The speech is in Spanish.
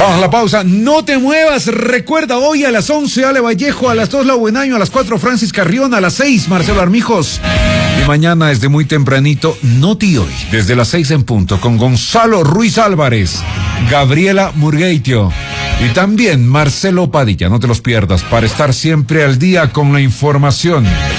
Vamos a la pausa. No te muevas. Recuerda, hoy a las 11, Ale Vallejo, a las 2, Lau Buenaño, a las 4, Francis Carrión, a las 6, Marcelo Armijos. Y mañana desde muy tempranito, Noti Hoy, desde las 6 en punto, con Gonzalo Ruiz Álvarez, Gabriela Murgueitio y también Marcelo Padilla. No te los pierdas para estar siempre al día con la información.